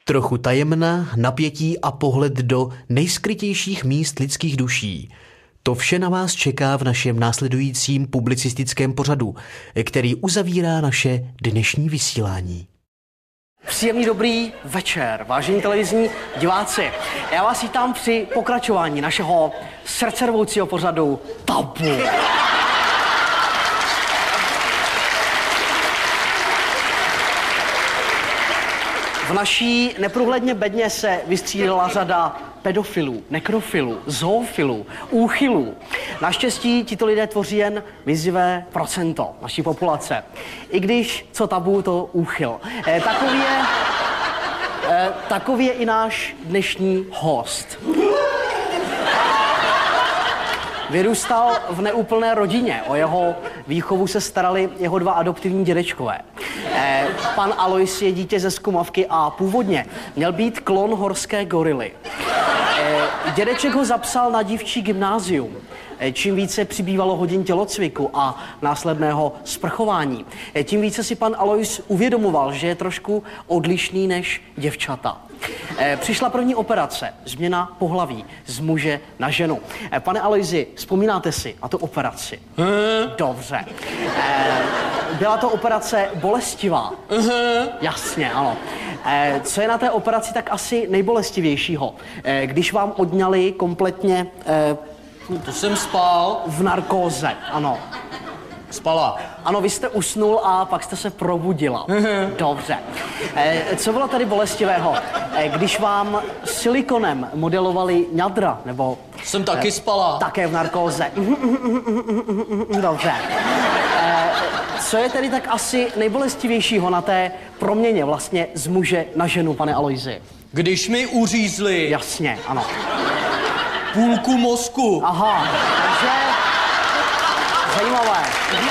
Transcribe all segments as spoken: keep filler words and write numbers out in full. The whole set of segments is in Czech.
Trochu tajemna, napětí a pohled do nejskrytějších míst lidských duší. To vše na vás čeká v našem následujícím publicistickém pořadu, který uzavírá naše dnešní vysílání. Příjemný dobrý večer, vážení televizní diváci. Já vás vítám při pokračování našeho srdcervoucího pořadu Tabu. V naší neprůhledně bedně se vystřídala řada pedofilů, nekrofilů, zoofilů, úchylů. Naštěstí tito lidé tvoří jen mizivé procento naší populace. I když, co tabu, to úchyl. Eh, takový, je, eh, takový je i náš dnešní host. Vyrůstal v neúplné rodině. O jeho výchovu se starali jeho dva adoptivní dědečkové. Eh, pan Alois je dítě ze Zkumavky a původně měl být klon horské gorily. Eh, dědeček ho zapsal na dívčí gymnázium. Eh, čím více přibývalo hodin tělocviku a následného sprchování, eh, tím více si pan Alois uvědomoval, že je trošku odlišný než děvčata. Eh, přišla první operace, změna pohlaví z muže na ženu. Eh, pane Aloisi, vzpomínáte si na tu operaci? Uh-huh. Dobře. Eh, byla to operace bolestivá? Uh-huh. Jasně, ano. Eh, co je na té operaci tak asi nejbolestivějšího? Eh, když vám odňali kompletně... Eh, to jsem spal. V narkóze, ano. Spala. Ano, vy jste usnul a pak jste se probudila. Dobře. Eh, co bylo tady bolestivého? Eh, když vám silikonem modelovali ňadra, nebo... Jsem taky eh, spala. Také v narkóze. Dobře. Eh, co je tedy tak asi nejbolestivějšího na té proměně vlastně z muže na ženu, pane Aloisi? Když mi uřízli. Jasně, ano. Půlku mozku. Aha, takže... Zajímavé.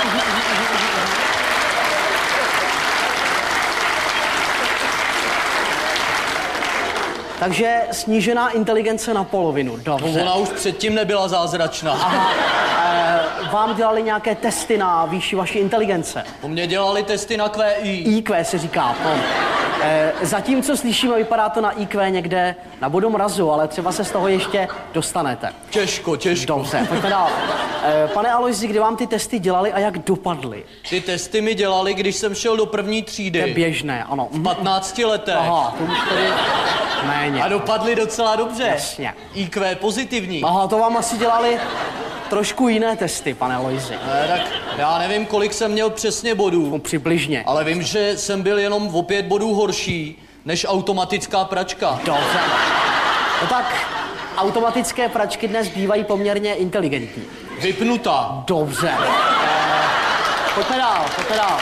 Takže snížená inteligence na polovinu. Dobře. Ona už předtím nebyla zázračná. Aha. E, vám dělali nějaké testy na výši vaší inteligence? Po mně dělali testy na Q I. I Q se říká. No. E, zatímco slyšíme, vypadá to na I Q někde na bodu mrazu, ale třeba se z toho ještě dostanete. Těžko, těžko. Dobře, pojďme dál. E, pane Aloisi, kdy vám ty testy dělali a jak dopadly? Ty testy mi dělali, když jsem šel do první třídy. To je běžné, ano. V patnácti letech. Aha, to už tedy méně. A dopadly docela dobře. Jasně. I Q pozitivní. Aha, to vám asi dělali trošku jiné testy, pane Aloisi. Ne, tak já nevím, kolik jsem měl přesně bodů. No, přibližně. Ale vím, že jsem byl jenom o pět bodů horší než automatická pračka. Dobře. No tak automatické pračky dnes bývají poměrně inteligentní. Vypnutá. Dobře. Eh, pojďme dál, pojďme dál.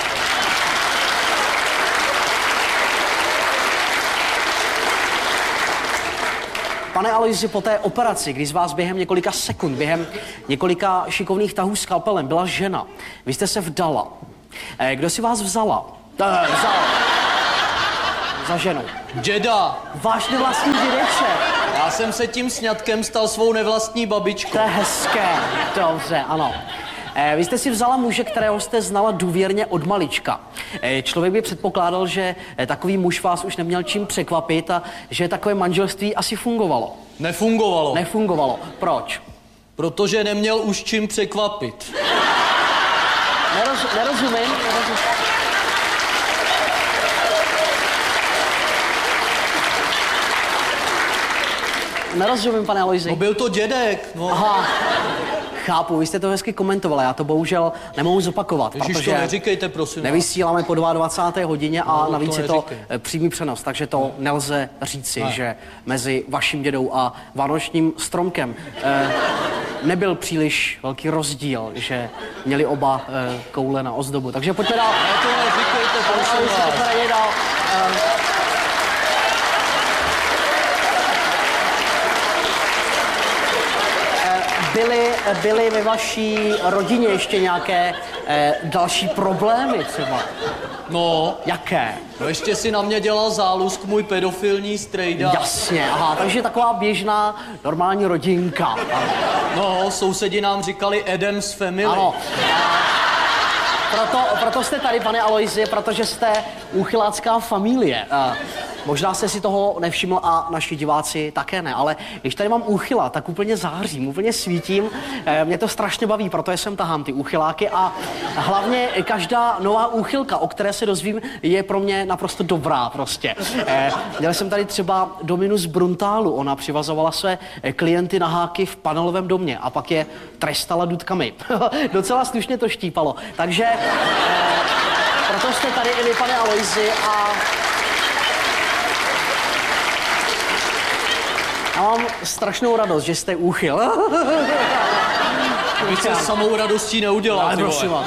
Pane Aloisi, po té operaci, kdy z vás během několika sekund, během několika šikovných tahů s kalpelem byla žena, vy jste se vdala. Eh, kdo si vás vzala? Eh, vzal. Za ženu. Děda. Váš nevlastní dědeček. Já jsem se tím sňatkem stal svou nevlastní babičkou. To je hezké. Dobře, ano. Eh, vy jste si vzala muže, kterého jste znala důvěrně od malička. Eh, člověk by předpokládal, že eh, takový muž vás už neměl čím překvapit a že takové manželství asi fungovalo. Nefungovalo. Nefungovalo. Proč? Protože neměl už čím překvapit. Neroz, nerozumím. nerozumím. Nerozumím, pane Aloisi. No byl to dědek. No. Aha. Chápu, vy jste to hezky komentovala, já to bohužel nemohu zopakovat, Ježiš, protože to neříkejte, prosím. nevysíláme po dvacáté druhé hodině a no, navíc to je to přímý přenos, takže to nelze říci, ne. že mezi vaším dědou a vánočním stromkem eh, nebyl příliš velký rozdíl, že měli oba eh, koule na ozdobu. Takže pojďme dál. Ne, to neříkejte, prosím vás. Pojďme dál. Eh, Byly, byly ve vaší rodině ještě nějaké eh, další problémy třeba? No. Jaké? No ještě si na mě dělal zálusk můj pedofilní strejda. Jasně, aha, takže taková běžná normální rodinka. No, sousedi nám říkali Adams Family. Ano. Proto, proto jste tady, pane Aloisi, protože jste úchylácká familie. Možná jste si toho nevšiml a naši diváci také ne, ale když tady mám úchyla, tak úplně zářím, úplně svítím. E, mě to strašně baví, proto jsem tahám ty úchyláky a hlavně každá nová úchylka, o které se dozvím, je pro mě naprosto dobrá prostě. E, měl jsem tady třeba Dominu z Bruntálu, ona přivazovala své klienty na háky v panelovém domě a pak je trestala důtkami. Docela slušně to štípalo. Takže e, proto jste tady i vy, pane Aloisi, a já mám strašnou radost, že jste úchyl. Vy se samou radostí neuděláte, prosím vás.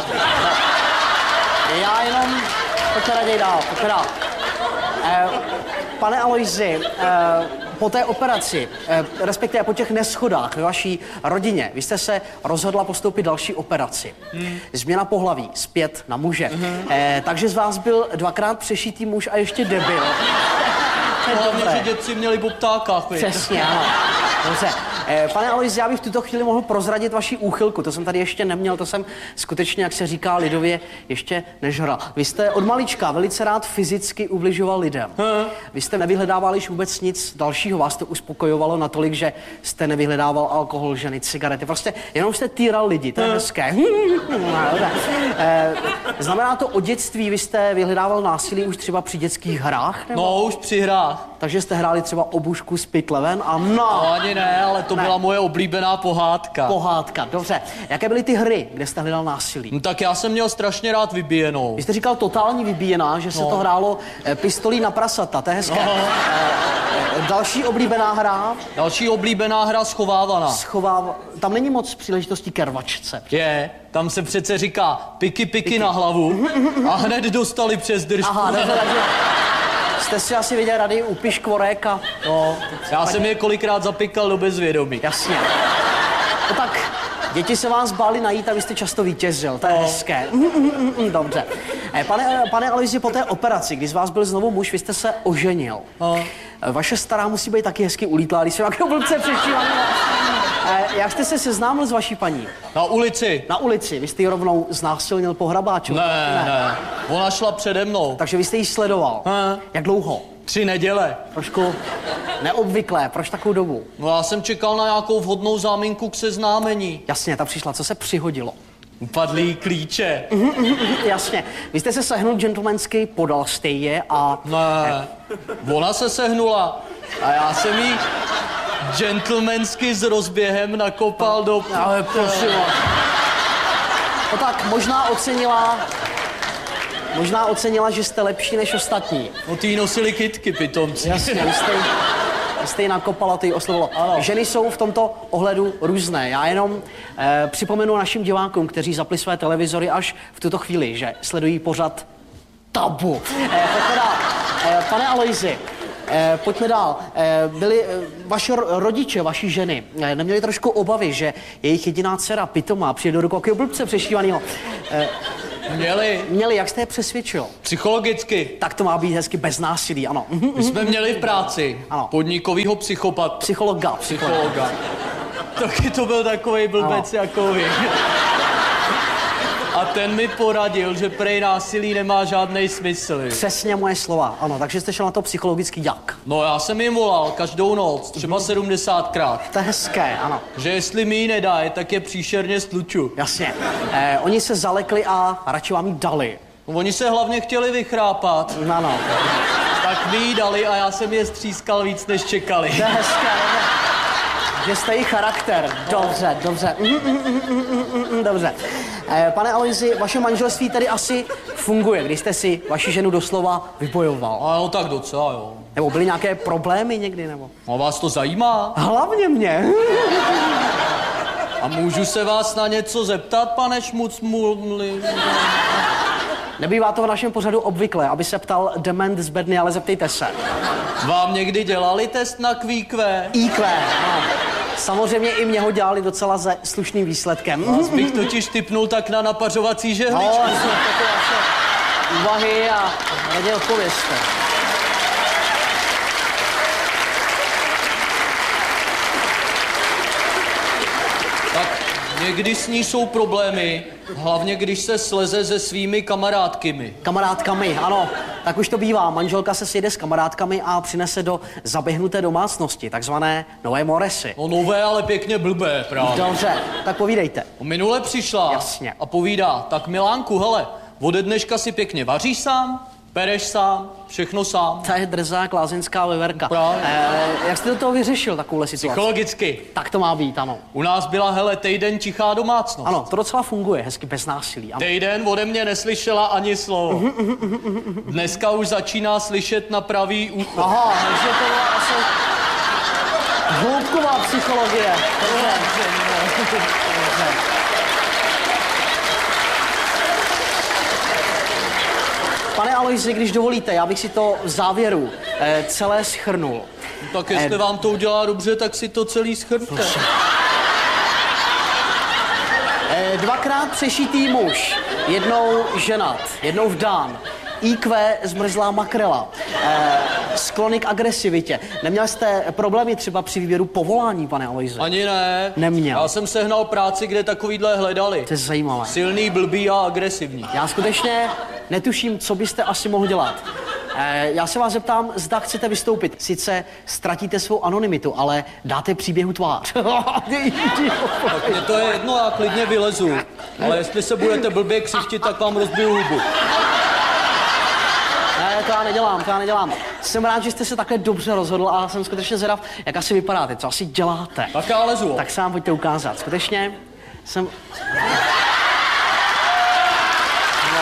Já jenom... Pojďte raději dál, pojďte dál. Eh, pane Aloisi, eh, po té operaci, eh, respektive po těch neschodách ve vaší rodině, vy jste se rozhodla postoupit další operaci. Hmm. Změna pohlaví, zpět na muže. Hmm. Eh, takže z vás byl dvakrát přešitý muž a ještě debil. Hlavně, že děti měli po ptákách. Přesně, ano. Dobře. Pane Aloisi, já bych v tuto chvíli mohl prozradit vaši úchylku. To jsem tady ještě neměl, to jsem skutečně, jak se říká lidově, ještě nežral. Vy jste od malička velice rád fyzicky ubližoval lidem. Hmm. Vy jste nevyhledával již vůbec nic dalšího. Vás to uspokojovalo natolik, že jste nevyhledával alkohol, ženy, cigarety. Prostě jenom jste týral lidi, to je hmm. hezké. Znamená to od dětství, vy jste vyhledával násilí už třeba při dětských hrách? Nebo? No, už při hrách. Takže jste hráli třeba obušku z pytleven a no. No, ani ne, ale to ne. byla moje oblíbená pohádka. Pohádka, dobře. Jaké byly ty hry, kde jste hledal násilí? No tak já jsem měl strašně rád vybíjenou. Vy jste říkal totální vybíjená, že se no. to hrálo e, pistolí na prasata, to je hezké. No. E, další oblíbená hra? Další oblíbená hra schovávaná. Schováv... Tam není moc příležitostí ke rvačce. Je, tam se přece říká piky, piky, piky. na hlavu a hned dostali přes držku. Aha, dobře, takže... Jste si asi viděl rady u piškvorek a... No, já jsem je kolikrát zapikal do bezvědomí. Jasně. No tak, děti se vás báli najít a vy jste často vítězil, to je no. hezké. Dobře. Pane, pane Aloisi, po té operaci, když z vás byl znovu muž, vy jste se oženil. No. Vaše stará musí být taky hezky ulítlá, když jsem jako blbce přešívaný. Jak jste se seznámil s vaší paní? Na ulici. Na ulici. Vy jste ji rovnou znásilnil po hrabáču? Ne, ne, ne. Ona šla přede mnou. Takže vy jste ji sledoval? Ne. Jak dlouho? Tři neděle. Trošku neobvyklé. Proč takovou dobu? No já jsem čekal na nějakou vhodnou záminku k seznámení. Jasně, ta přišla. Co se přihodilo? Upadlý klíče. Jasně. Vy jste se sehnul gentlemansky, podal jste je a... Ne, ona se sehnula a já jsem jí gentlemansky s rozběhem nakopal do... Ale prosím vás. No tak, možná ocenila... Možná ocenila, že jste lepší než ostatní. No ty nosili kytky, pitomci. Jasně, vy jste, vy jste ji nakopala, ty ji oslovilo. Ano. Ženy jsou v tomto ohledu různé. Já jenom eh, připomenu našim divákům, kteří zapli své televizory až v tuto chvíli, že sledují pořad Tabu. Eh, pojďme dál. Eh, pane Aloisi, eh, pojďme dál. Eh, byli eh, vaši rodiče, vaši ženy, eh, neměli trošku obavy, že jejich jediná dcera pitomá přijde do rukou jakého blbce přešívanýho. Eh, Měli. Měli, jak jste je přesvědčil? Psychologicky. Tak to má být hezky bez násilí, ano. My jsme měli v práci ano. podnikovýho psychopata. Psychologa. Psychologa. Taky to byl takovej blbec ano. jako vy. A ten mi poradil, že prej násilí nemá žádnej smysl. Přesně moje slova, ano. Takže jste šel na to psychologicky jak? No já jsem jim volal každou noc, třeba sedmdesátkrát. To je hezké, ano. Že jestli mi ji nedají, tak je příšerně stluču. Jasně. Eh, oni se zalekli a radši vám ji dali. No, oni se hlavně chtěli vychrápat. Ano. Tak mi ji dali a já jsem je střískal víc, než čekali. To je hezké, ano. Že jste jí charakter. Dobře, dobře. Dobře. Eh, pane Aloisi, vaše manželství tedy asi funguje, když jste si vaši ženu doslova vybojoval. A no tak docela, jo. Nebo byly nějaké problémy někdy, nebo? A vás to zajímá? Hlavně mě. A můžu se vás na něco zeptat, pane Šmucmuli? Nebývá to v našem pořadu obvyklé, aby se ptal dement z bedny, ale zeptejte se. Vám někdy dělali test na Q Q? I Q, no. Samozřejmě i mě ho dělali docela se slušným výsledkem. Vás bych totiž tipnul tak na napařovací žehličku. No, jsou takové vaše úvahy a raději odpovězte. Tak někdy s ní jsou problémy, hlavně když se sleze se svými kamarádkymi. Kamarádkami, ano. Tak už to bývá, manželka se sjede s kamarádkami a přinese do zaběhnuté domácnosti, takzvané nové moresy. No nové, ale pěkně blbé právě. Dobře, tak povídejte. Minule přišla Jasně. a povídá, tak Milánku, hele, ode dneška si pěkně vaříš sám, pereš sám, všechno sám. To je drzá klázeňská veverka. Právě. Eh, jak jste do toho vyřešil takovouhle situaci? Psychologicky. Tak to má být, ano. U nás byla, hele, týden tichá domácnost. Ano, to docela funguje, hezky bez násilí. Ano. Týden ode mě neslyšela ani slovo. Dneska už začíná slyšet na pravý ucho. Aha, takže to byla asi hloubková psychologie. Dobře. Dobře. Pane Aloisi, když dovolíte, já bych si to v závěru eh, celé shrnul. Tak jestli Eh, vám to udělá dobře, tak si to celý shrňte. Eh, dvakrát přešitý muž, jednou ženat, jednou vdán. í kvé zmrzlá makrela, eh, sklony k agresivitě. Neměl jste problémy třeba při výběru povolání, pane Aloisi? Ani ne. Neměl. Já jsem sehnal práci, kde takovýhle hledali. To je zajímavé. Silný, blbý a agresivní. Já skutečně netuším, co byste asi mohl dělat. Eh, já se vás zeptám, zda chcete vystoupit. Sice ztratíte svou anonymitu, ale dáte příběhu tvář. Tak mně to je jedno, já klidně vylezu. Ale jestli se budete blbě křištit, tak vám rozbiju hubu. Ne, to já nedělám, to já nedělám. Jsem rád, že jste se takhle dobře rozhodl a jsem skutečně zvědav, jak asi vypadáte, co asi děláte. Tak já lezu. Tak se vám pojďte ukázat. Skutečně jsem... No.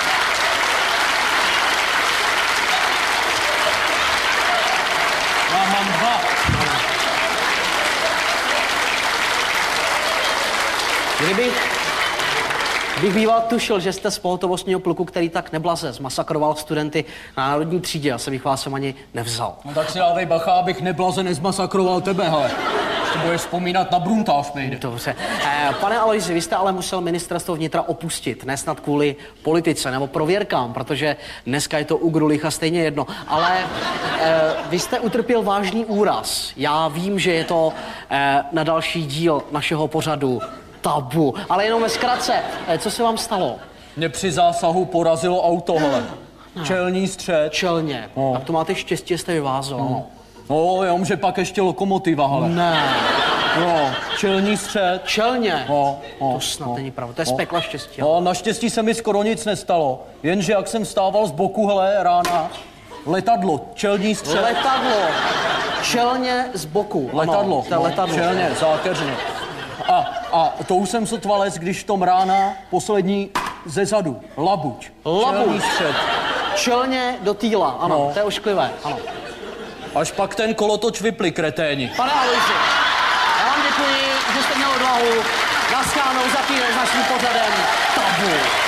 Já mám dva. Kdybych, bych býval tušil, že jste z pohotovostního pluku, který tak neblaze zmasakroval studenty na národní třídě, já jsem bych vás sem ani nevzal. No tak si dávej bacha, abych neblaze nezmasakroval tebe, hele. Ještě budeš vzpomínat na Bruntář, nejde. Dobře. Eh, pane Aloisi, vy jste ale musel ministerstvo vnitra opustit, ne snad kvůli politice nebo prověrkám, protože dneska je to u Grulicha stejně jedno. Ale eh, vy jste utrpěl vážný úraz. Já vím, že je to eh, na další díl našeho pořadu Tabu. Ale jenom ve zkratce, eh, co se vám stalo? Mě při zásahu porazilo auto, hele. Čelní střed. Čelně. No. Tak to máte štěstí, jste vyvázal. No. No, jenom, že pak ještě lokomotiva, hele. Ne. No, čelní střed. Čelně. No, no, To snad no, není pravda. To je no. z pekla štěstí. No, naštěstí se mi skoro nic nestalo. Jenže jak jsem stával z boku, hele, rána, letadlo, čelní střed. Letadlo. Čelně z boku. Letadlo, Ano, to je no, letadlo. čelně, zákeřně. A, a to už jsem sotva les, když v tom rána poslední ze zadu, labuť. Labuť. Čelní střed. Čelně do týla, ano, No. to je ošklivé, ano. Až pak ten kolotoč vypli, kreténi. Pane Aloisi, já vám děkuji, že jste měl odvahu naschánout za týden s naším pořadem Tabu.